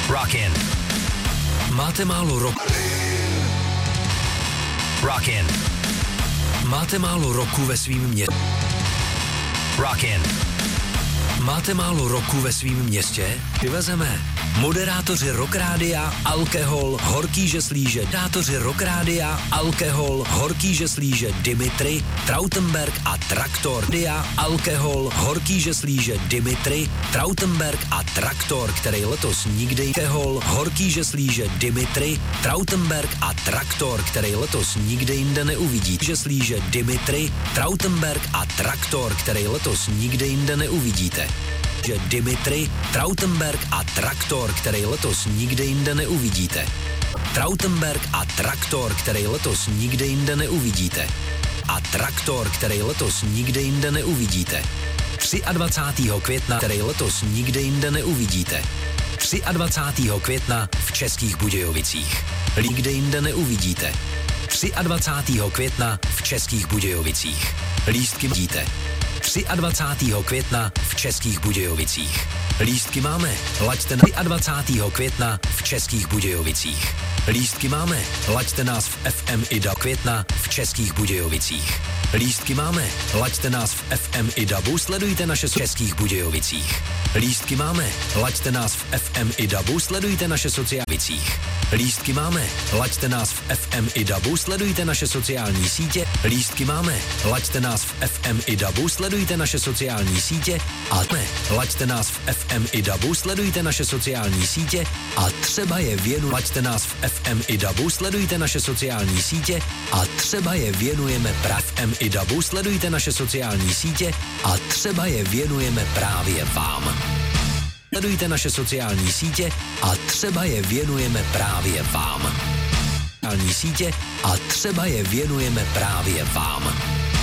Rockin. Máte málo roku. Rockin. Máte málo roku ve svým městě. Rockin. Máte málo roku ve svým městě? Vyvezeme. Moderátoři Rock Rádia, alkohol, horký žeslíže, dátoři Rock Rádia, alkohol, horký žeslíže, Dimitri, Trautenberg a Traktor. Dia, alkohol, horký žeslíže, Dimitri, Trautenberg a Traktor, který letos nikdy alkohol, horký žeslíže, Dimitri, Trautenberg a Traktor, který letos nikde jinde neuvidí. Žeslíže, Dimitri, Trautenberg a Traktor, který letos nikde jinde neuvidíte. Že Dimitri, Trautenberg a Traktor, který letos nikde jinde neuvidíte. Trautenberg a Traktor, který letos nikde jinde neuvidíte. A Traktor, který letos nikde jinde neuvidíte. 23. května, který letos nikde jinde neuvidíte. 23. května v Českých Budějovicích. Nikde jinde neuvidíte. 23. května v Českých Budějovicích. Lístky vidíte. 23. května v Českých Budějovicích. Lístky máme. Laďte na 23. května v Českých Budějovicích. Lístky máme. Laďte nás v FM i DAB května v Českých Budějovicích. Lístky máme. Laďte nás v FM i DABu, sledujte naše v Českých Budějovicích. Lístky máme. Laďte nás v FM i DABu, sledujte naše sociálních. Lístky máme. Laďte nás v FM i DABu, sledujte naše sociální sítě. Lístky máme. Laďte nás v FM i DABu, sledujte naše sociální sítě. A laďte nás v FM i DABu, sledujte naše sociální sítě. A třeba je věnu. Laďte nás v FM i DABu, sledujte naše sociální sítě. A třeba je věnujeme FM i DABu, sledujte naše sociální sítě. A třeba je věnujeme právě vám. Sledujte naše sociální sítě a třeba je věnujeme právě vám. Sociální sítě a třeba je věnujeme právě vám.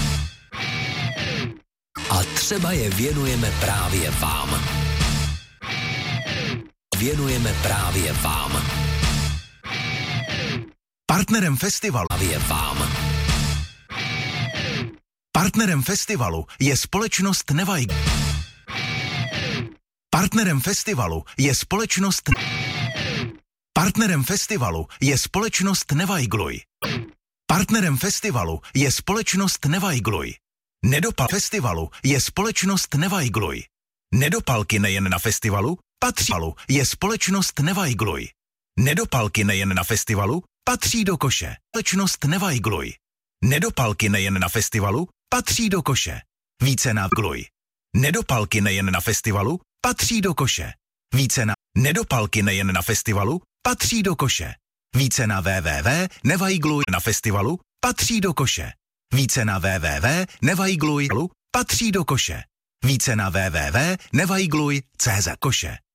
A třeba je věnujeme právě vám. Věnujeme právě vám. Partnerem festivalu právě vám. Partnerem festivalu je společnost Nevajg. Partnerem festivalu je společnost Partnerem festivalu je společnost Nevajgluj. Partnerem festivalu je společnost Nevajgluj. Nedopal festivalu je společnost Nevajgluj. Nedopalky nejen na festivalu, patří je společnost Nevajgluj. Nedopalky nejen na festivalu, patří do koše. Společnost Nevajgluj. Nedopalky nejen na festivalu, patří do koše. Více na Gluj. Nedopalky nejen na festivalu, patří do koše. Více na nedopalky nejen na festivalu, patří do koše. Více na www.nevajgluj na festivalu, patří do koše. Více na www.nevajgluj patří do koše. Více na www.nevajgluj.cz koše.